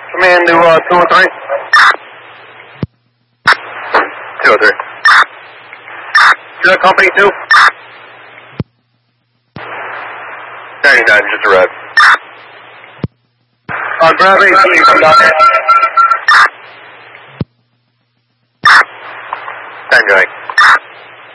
Command to 203. 203. Is that company 2? 99, just arrived. Grab 18, come down there.